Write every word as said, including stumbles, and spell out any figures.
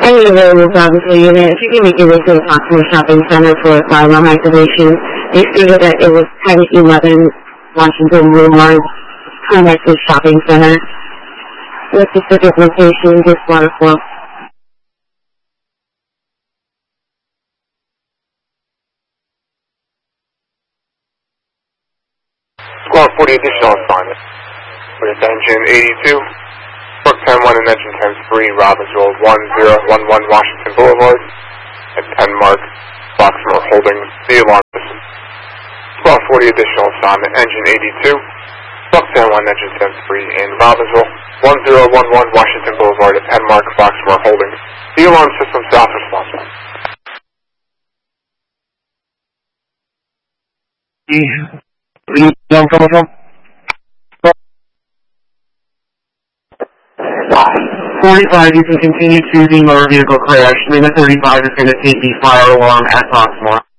Any available Brownsville unit, if you can make your way to the Proxima Shopping Center for a fire alarm activation, they stated that it was ten eleven Washington Boulevard, Connected Shopping Center. The specific location is Waterfall. Squad forty additional assignment. With engine eighty-two, Book ten one and engine ten three, Robbinsville one zero one one Washington Boulevard, at ten Mark, Foxmoor Holdings, the alarm system. Squad forty additional assignment, engine eighty-two, Book ten one, engine ten three, in Robbinsville one zero one one Washington Boulevard, at ten Mark, Foxmoor Holdings, the alarm system south response. Where you coming from? forty-five, you can continue to the motor vehicle crash. I mean, the thirty-five is going to take the fire alarm at Foxmoor.